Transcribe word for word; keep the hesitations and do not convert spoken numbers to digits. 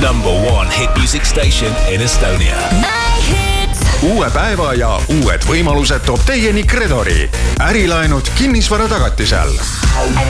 Number one hit music station in Estonia. Uue päeva ja uued võimalused toob teieni Credori. Ärilaenud kinnisvara tagatisel.